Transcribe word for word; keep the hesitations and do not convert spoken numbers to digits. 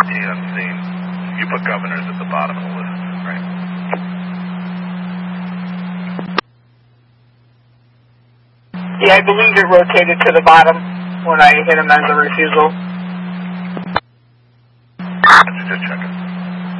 T unseen. You put governors at the bottom of the list, right? Yeah, I believe it rotated to the bottom when I hit him as a refusal. Just checking.